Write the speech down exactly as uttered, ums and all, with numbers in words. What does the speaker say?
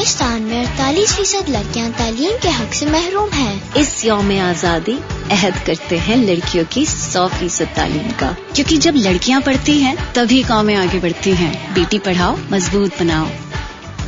पाकिस्तान में अड़तालीस फीसद लड़कियां तालीम के हक से महरूम हैं। इस यौम आज़ादी अहद करते हैं लड़कियों की सौ फीसद तालीम का, क्योंकि जब लड़कियां पढ़ती हैं तभी कौमें आगे बढ़ती हैं। बेटी पढ़ाओ मजबूत बनाओ।